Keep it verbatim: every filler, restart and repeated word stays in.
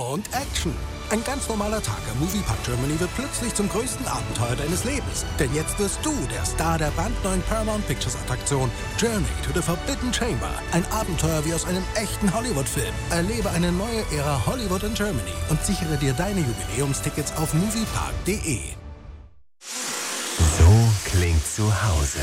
und Action. Ein ganz normaler Tag am Moviepark Germany wird plötzlich zum größten Abenteuer deines Lebens. Denn jetzt wirst du der Star der brandneuen Paramount Pictures Attraktion Journey to the Forbidden Chamber. Ein Abenteuer wie aus einem echten Hollywood-Film. Erlebe eine neue Ära Hollywood in Germany und sichere dir deine Jubiläumstickets auf moviepark punkt de. So klingt zu Hause.